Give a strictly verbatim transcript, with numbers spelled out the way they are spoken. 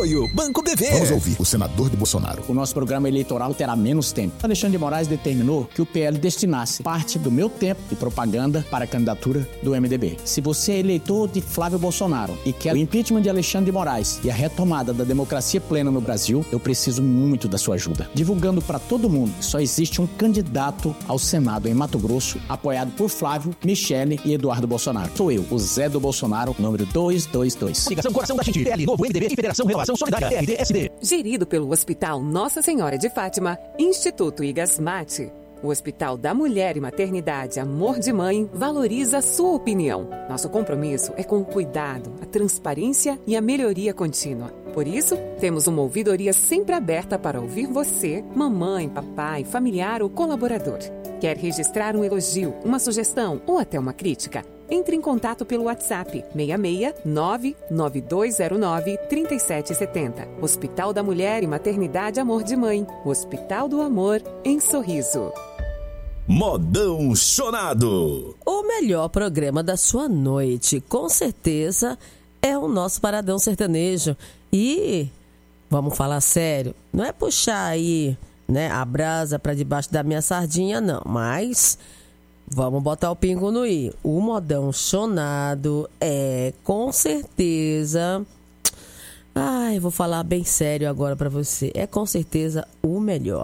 Apoio Banco B V. Vamos ouvir o senador de Bolsonaro. O nosso programa eleitoral terá menos tempo. Alexandre de Moraes determinou que o P L destinasse parte do meu tempo de propaganda para a candidatura do M D B. Se você é eleitor de Flávio Bolsonaro e quer o impeachment de Alexandre de Moraes e a retomada da democracia plena no Brasil, eu preciso muito da sua ajuda. Divulgando para todo mundo que só existe um candidato ao Senado em Mato Grosso, apoiado por Flávio, Michele e Eduardo Bolsonaro. Sou eu, o Zé do Bolsonaro, número duzentos e vinte e dois. Ligação Coração da Gente, P L Novo M D B e Federação Renovação Solidária, R D S D. Gerido pelo Hospital Nossa Senhora de Fátima, Instituto Igasmate. O Hospital da Mulher e Maternidade Amor de Mãe valoriza a sua opinião. Nosso compromisso é com o cuidado, a transparência e a melhoria contínua. Por isso, temos uma ouvidoria sempre aberta para ouvir você, mamãe, papai, familiar ou colaborador. Quer registrar um elogio, uma sugestão ou até uma crítica? Entre em contato pelo WhatsApp seis seis nove nove dois zero nove três sete sete zero. Hospital da Mulher e Maternidade Amor de Mãe. O Hospital do Amor em Sorriso. Modão Chonado. O melhor programa da sua noite, com certeza, é o nosso Paradão Sertanejo. E, vamos falar sério, não é puxar aí, né, a brasa para debaixo da minha sardinha, não. Mas vamos botar o pingo no i. O Modão Chonado é, com certeza... Ai, vou falar bem sério agora para você. É com certeza o melhor.